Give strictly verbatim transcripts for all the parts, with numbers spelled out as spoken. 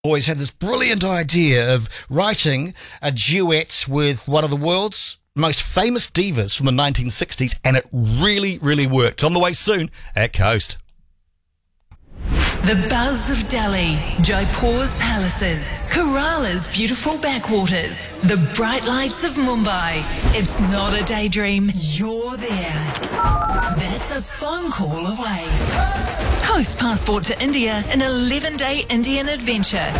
Boys had this brilliant idea of writing a duet with one of the world's most famous divas from the nineteen sixties, and it really, really worked. On the way soon at Coast. The buzz of Delhi, Jaipur's palaces, Kerala's beautiful backwaters, the bright lights of Mumbai. It's not a daydream, you're there. That's a phone call away. Coast passport to India, an eleven-day Indian adventure.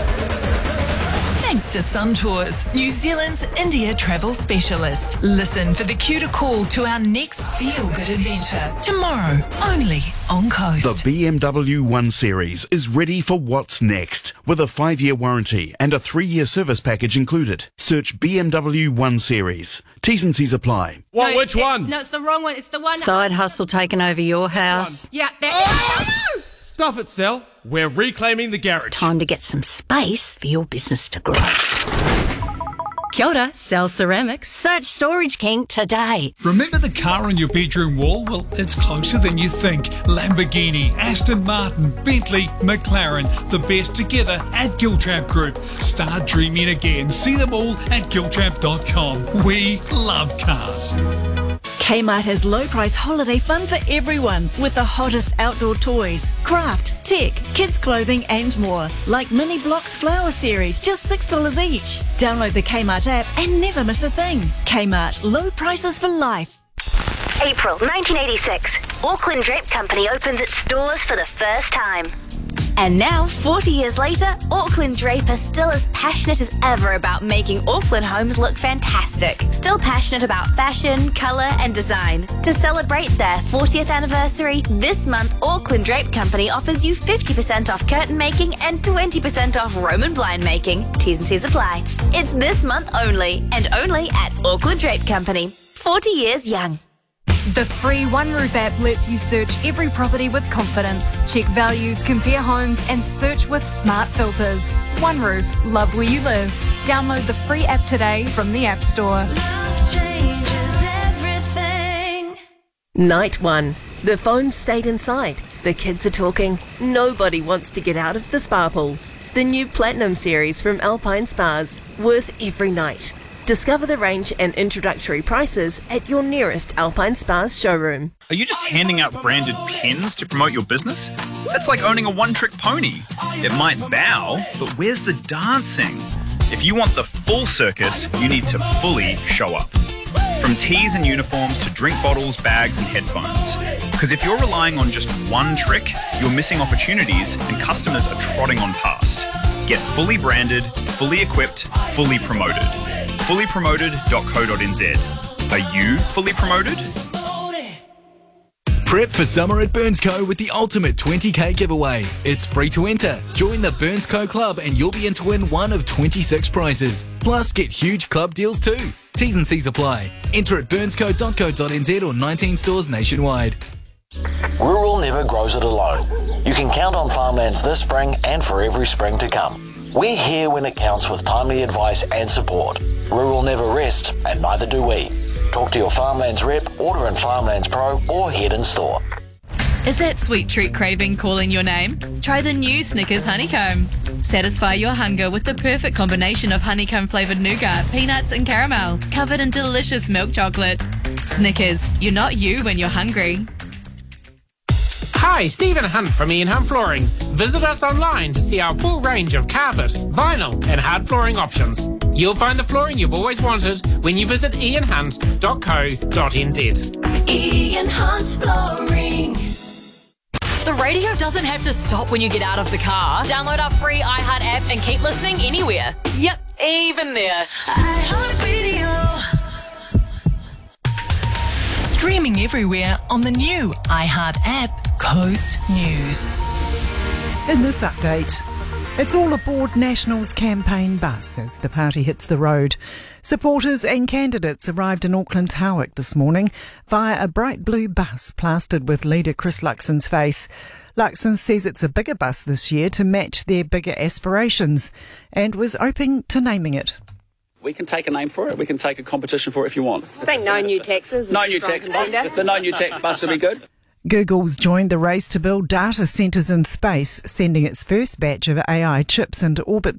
Thanks to Sun Tours, New Zealand's India travel specialist. Listen for the cue to call to our next feel-good adventure. Tomorrow, only on Coast. The B M W one Series is ready for what's next, with a five-year warranty and a three-year service package included. Search B M W one Series. T's and C's apply. What? No, Which it, one? No, it's the wrong one. It's the one. Side hustle taking over your house. Yeah, that. Oh! Stuff it, Sal. We're reclaiming the garage. Time to get some space for your business to grow. Kia ora, Cell Ceramics. Search Storage King today. Remember the car on your bedroom wall? Well, it's closer than you think. Lamborghini, Aston Martin, Bentley, McLaren. The best together at Giltrap Group. Start dreaming again. See them all at giltrap dot com. We love cars. Kmart has low price holiday fun for everyone with the hottest outdoor toys, craft, tech, kids clothing and more. Like Mini Blocks Flower Series, just six dollars each. Download the Kmart app and never miss a thing. Kmart, low prices for life. April nineteen eighty-six, Auckland Drape Company opens its doors for the first time. And now, forty years later, Auckland Drape are still as passionate as ever about making Auckland homes look fantastic. Still passionate about fashion, colour and design. To celebrate their fortieth anniversary, this month Auckland Drape Company offers you fifty percent off curtain making and twenty percent off Roman blind making. T's and C's apply. It's this month only, and only at Auckland Drape Company. forty years young. The free One Roof app lets you search every property with confidence. Check values, compare homes and search with smart filters. One Roof, love where you live. Download the free app today from the App Store. Love changes everything. Night one. The phones stayed inside. The kids are talking. Nobody wants to get out of the spa pool. The new Platinum series from Alpine Spas. Worth every night. Discover the range and introductory prices at your nearest Alpine Spas showroom. Are you just handing out branded pens to promote your business? That's like owning a one-trick pony. It might bow, but where's the dancing? If you want the full circus, you need to fully show up. From tees and uniforms to drink bottles, bags and headphones. Because if you're relying on just one trick, you're missing opportunities and customers are trotting on past. Get fully branded, fully equipped, fully promoted. fully promoted dot co dot n z. Are you fully promoted? Prep for summer at Burns Co with the ultimate twenty K giveaway. It's free to enter. Join the Burns Co Club and you'll be in to win one of twenty-six prizes. Plus, get huge club deals too. T's and C's apply. Enter at burns co dot co dot n z or nineteen stores nationwide. Rural never grows it alone. You can count on Farmlands this spring and for every spring to come. We're here when it counts with timely advice and support. Rural never rests, and neither do we. Talk to your Farmlands rep, order in Farmlands Pro, or head in store. Is that sweet treat craving calling your name? Try the new Snickers Honeycomb. Satisfy your hunger with the perfect combination of honeycomb flavoured nougat, peanuts and caramel, covered in delicious milk chocolate. Snickers, you're not you when you're hungry. Hi, Stephen Hunt from Ian Hunt Flooring. Visit us online to see our full range of carpet, vinyl and hard flooring options. You'll find the flooring you've always wanted when you visit ian hunt dot co dot n z. Ian Hunt Flooring. The radio doesn't have to stop when you get out of the car. Download our free iHeart app and keep listening anywhere. Yep, even there. iHeartRadio. Streaming everywhere on the new iHeart app, Coast News. In this update, it's all aboard National's campaign bus as the party hits the road. Supporters and candidates arrived in Auckland's Howick this morning via a bright blue bus plastered with leader Chris Luxon's face. Luxon says it's a bigger bus this year to match their bigger aspirations and was open to naming it. We can take a name for it. We can take a competition for it if you want. I think no new taxes. No new tax bus. The no new tax bus will be good. Google's joined the race to build data centres in space, sending its first batch of A I chips into orbit